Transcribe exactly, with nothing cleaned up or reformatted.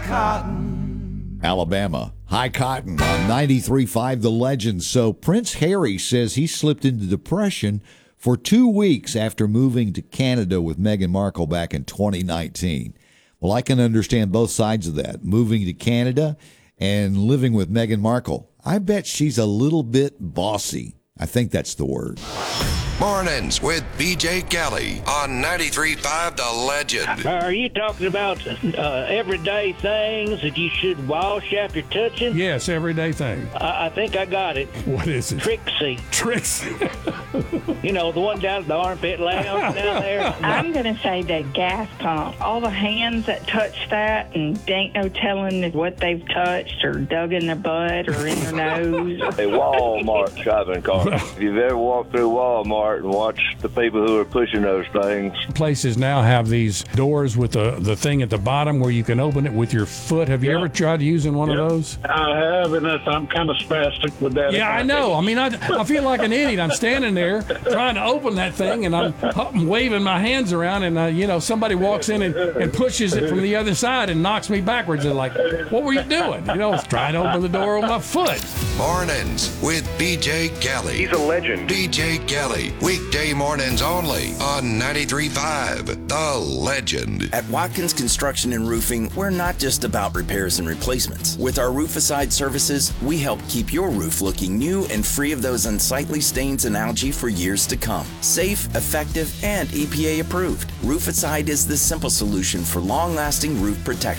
cotton. Alabama, High Cotton on ninety-three point five The Legend. So Prince Harry says he slipped into depression for two weeks after moving to Canada with Meghan Markle back in twenty nineteen. Well, I can understand both sides of that. Moving to Canada and living with Meghan Markle. I bet she's a little bit bossy. I think that's the word. Mornings with B J Kelly on ninety-three point five The Legend. Are you talking about uh, everyday things that you should wash after touching? Yes, everyday thing. I, I think I got it. What is it? Trixie. Trixie. You know, the one down at the armpit lounge down there. I'm going to say the gas pump. All the hands that touch that and ain't no telling what they've touched or dug in their butt or in their nose. A Walmart shopping cart. If you've ever walked through Walmart and watch the people who are pushing those things. Places now have these doors with the, the thing at the bottom where you can open it with your foot. Have you Yeah. ever tried using one Yeah. of those? I have, and that's, I'm kind of spastic with that. Yeah, I know. I mean, I, I feel like an idiot. I'm standing there trying to open that thing, and I'm, I'm waving my hands around, and, uh, you know, somebody walks in and, and pushes it from the other side and knocks me backwards. They're like, what were you doing? You know, I was trying to open the door with my foot. Mornings with B J Kelly. He's a legend. B J Kelly. Weekday mornings only on ninety-three point five The Legend. At Watkins Construction and Roofing, we're not just about repairs and replacements. With our Rooficide services, we help keep your roof looking new and free of those unsightly stains and algae for years to come. Safe, effective, and E P A approved. Rooficide is the simple solution for long-lasting roof protection.